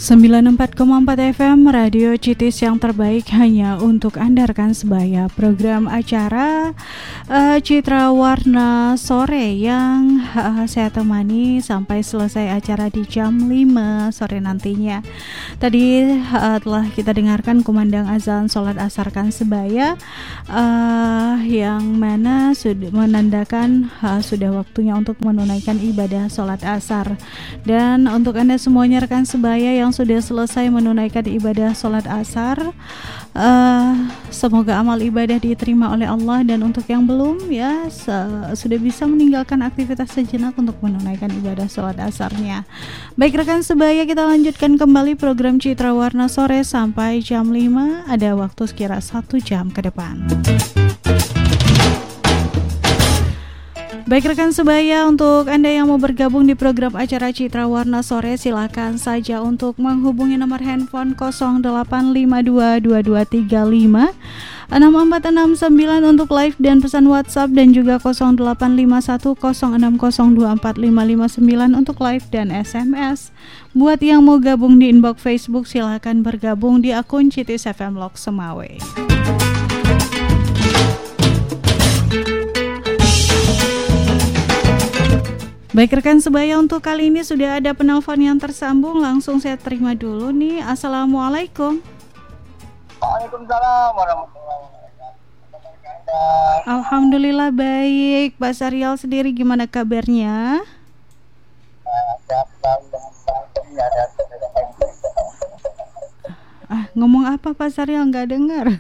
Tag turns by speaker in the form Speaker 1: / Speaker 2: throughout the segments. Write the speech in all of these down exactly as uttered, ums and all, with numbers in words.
Speaker 1: sembilan puluh empat koma empat F M Radio Citis yang terbaik hanya untuk Anda rekan sebaya. Program acara uh, Citra Warna Sore yang uh, saya temani sampai selesai acara di jam lima sore nantinya. Tadi uh, telah kita dengarkan kumandang azan sholat asar rekan sebaya uh, yang mana sudah menandakan uh, sudah waktunya untuk menunaikan ibadah sholat asar. Dan untuk Anda semuanya rekan sebaya yang sudah selesai menunaikan ibadah sholat asar, uh, semoga amal ibadah diterima oleh Allah, dan untuk yang belum ya se- sudah bisa meninggalkan aktivitas sejenak untuk menunaikan ibadah sholat asarnya. Baik rekan sebaya, kita lanjutkan kembali program Citra Warna Sore sampai jam lima, ada waktu sekira satu jam ke depan. Baik rekan sebaya, untuk Anda yang mau bergabung di program acara Citra Warna Sore, silakan saja untuk menghubungi nomor handphone nol delapan lima dua dua dua tiga lima enam empat enam sembilan untuk live dan pesan WhatsApp, dan juga nol delapan lima satu nol enam nol dua empat lima lima sembilan untuk live dan S M S. Buat yang mau gabung di inbox Facebook, silakan bergabung di akun Citis F M Lok Semawe. Baik rekan sebaya, untuk kali ini sudah ada penelpon yang tersambung, langsung saya terima dulu nih. Assalamualaikum.
Speaker 2: Waalaikumsalam warahmatullahi wabarakatuh.
Speaker 1: Alhamdulillah baik. Pak Sarial sendiri gimana kabarnya? Ah, ngomong apa Pak Sarial, nggak dengar.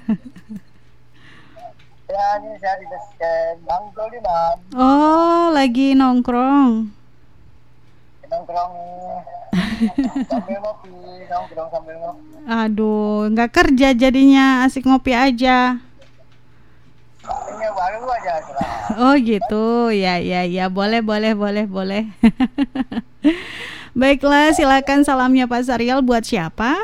Speaker 2: Ya, ini saya di basecamp nongkrong di Mam.
Speaker 1: Oh, lagi nongkrong.
Speaker 2: Nongkrong sambil ngopi, nongkrong sambil ngopi.
Speaker 1: Aduh, nggak kerja jadinya, asik ngopi aja.
Speaker 2: Ini baru aja setelah.
Speaker 1: Oh gitu, ya ya ya, boleh boleh boleh boleh. Baiklah, silakan salamnya Pak Sarial buat siapa?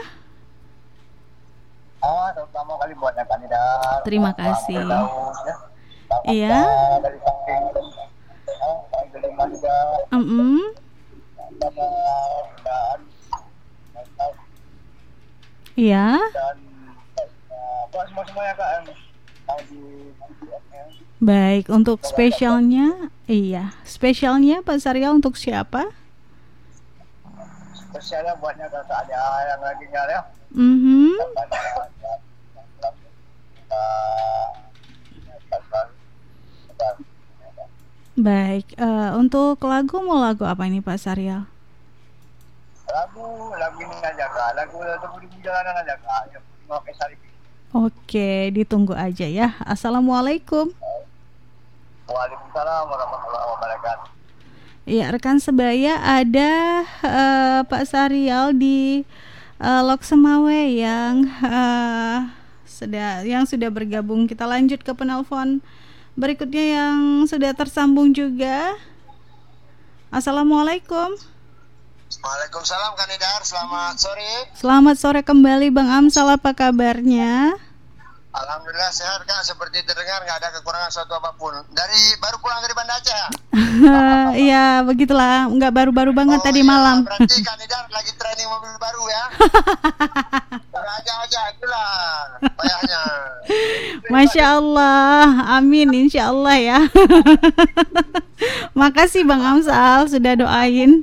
Speaker 2: Ah, terutama kali buatnya kandidat.
Speaker 1: Terima kasih.
Speaker 2: Daud, ya.
Speaker 1: Iya.
Speaker 2: Dari samping, ah, dari kandidat.
Speaker 1: Mm-mm.
Speaker 2: Sama dan
Speaker 1: Iya.
Speaker 2: dan uh, buat semua semuanya kak yang mau di
Speaker 1: Baik, untuk spesialnya, iya, spesialnya Pak Sarial untuk siapa?
Speaker 2: spesialnya buatnya kakak ada yang lagi nyari ya.
Speaker 1: Mhm. Baik, uh, untuk lagu mau lagu apa ini Pak Sarial?
Speaker 2: Lagu lagu ini aja kak, lagu Temu di Jalanan aja kak, yang pakai Saripi.
Speaker 1: Oke, ditunggu aja ya. Assalamualaikum.
Speaker 2: Waalaikumsalam warahmatullahi wabarakatuh.
Speaker 1: Ya, rekan sebaya, ada uh, Pak Sarial di uh, Lok Semawe yang uh, sudah yang sudah bergabung. Kita lanjut ke penelpon berikutnya yang sudah tersambung juga. Assalamualaikum.
Speaker 2: Waalaikumsalam kandidat, selamat sore.
Speaker 1: Selamat sore kembali Bang Amsal, apa kabarnya?
Speaker 2: Alhamdulillah sehat kak, seperti terdengar nggak ada kekurangan suatu apapun. Dari baru pulang dari Banda Aceh ya?
Speaker 1: Iya begitulah, nggak baru-baru banget
Speaker 2: Oh,
Speaker 1: tadi
Speaker 2: iya,
Speaker 1: malam.
Speaker 2: berarti kandidat lagi training mobil baru ya? Aja-aja itulah payahnya.
Speaker 1: Masya Allah, amin insya Allah ya. Makasih Bang Amsal sudah doain.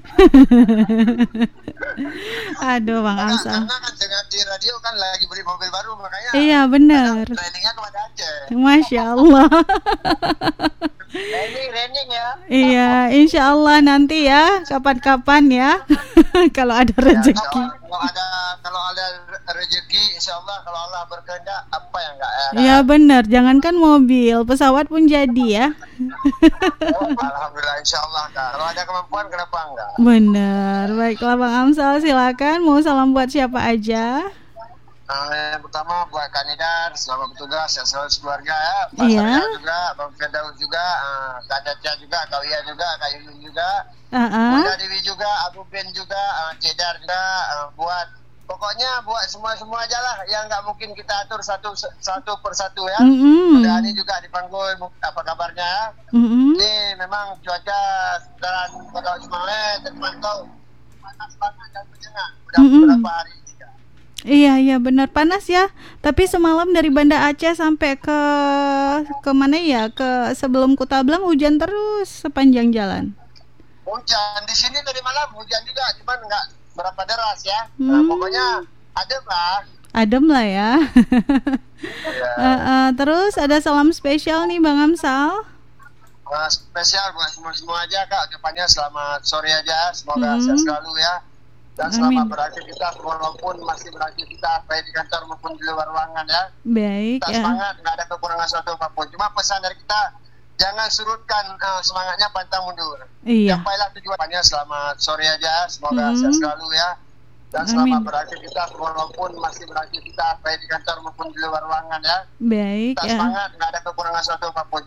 Speaker 1: Aduh Bang
Speaker 2: Karena,
Speaker 1: Amsal.
Speaker 2: karena kan dengan di radio kan lagi beli mobil baru, makanya
Speaker 1: Iya benar.
Speaker 2: trainingnya kepada Aceh.
Speaker 1: Masya Allah.
Speaker 2: Training, training ya.
Speaker 1: Iya, insya Allah nanti ya, kapan-kapan ya. Kalau ada
Speaker 2: Ya,
Speaker 1: rezeki.
Speaker 2: kalau, kalau ada kalau ada rezeki, insya Allah kalau Allah berkehendak apa yang enggak ya.
Speaker 1: Iya benar, jangankan mobil, pesawat pun jadi ya.
Speaker 2: Oh, alhamdulillah insya Allah kak. Kalau ada kemampuan kenapa enggak?
Speaker 1: Benar, baiklah Bang Amsal, silakan mau salam buat siapa aja.
Speaker 2: Nah, yang pertama buat kandidat, selamat bertugas, ya selalu keluarga ya. Pak
Speaker 1: Iya.
Speaker 2: Sarya juga, Bang Firdaus juga, uh, Kak Caca juga, Kak Wia juga, Kak Yuyun juga,
Speaker 1: Uh-uh.
Speaker 2: Bunda Dewi juga, Abu Ben juga, uh, Cedar juga, uh, buat pokoknya buat semua-semua aja lah yang nggak mungkin kita atur satu satu persatu ya.
Speaker 1: Mm-mm.
Speaker 2: Udah ini juga dipanggil apa kabarnya ya.
Speaker 1: Mm-mm.
Speaker 2: Ini memang cuaca sekitaran Kota Ismail terpantau panas banget dan menyengat. Udah
Speaker 1: Mm-mm.
Speaker 2: beberapa hari juga.
Speaker 1: Iya iya benar panas ya. Tapi semalam dari Banda Aceh sampai ke ke mana ya? Ke sebelum Kutablang hujan terus sepanjang jalan.
Speaker 2: Hujan di sini dari malam hujan juga, cuman nggak berapa deras ya. Nah,
Speaker 1: Hmm.
Speaker 2: pokoknya adem lah.
Speaker 1: Adem lah ya.
Speaker 2: Ya.
Speaker 1: Eh, eh, terus ada salam spesial nih Bang Amsal.
Speaker 2: Nah, spesial buat semua-semua aja Kak. Depannya selamat sore aja. Semoga
Speaker 1: Hmm.
Speaker 2: sehat selalu ya. Dan
Speaker 1: Amin.
Speaker 2: selamat beraktivitas walaupun masih beraktivitas baik di kantor maupun di luar ruangan ya.
Speaker 1: Baik
Speaker 2: Kita
Speaker 1: ya.
Speaker 2: semangat, nggak ada kekurangan suatu apapun. Cuma pesan dari kita, jangan surutkan uh, semangatnya pantang mundur.
Speaker 1: Iya.
Speaker 2: Capailah tujuannya. Selamat sore aja. Semoga
Speaker 1: Hmm.
Speaker 2: sehat selalu ya. Dan
Speaker 1: Amin.
Speaker 2: selamat beraktivitas walaupun masih beraktivitas baik di kantor maupun di luar ruangan ya.
Speaker 1: Baik
Speaker 2: Kita
Speaker 1: ya.
Speaker 2: semangat, nggak ada kekurangan suatu apapun.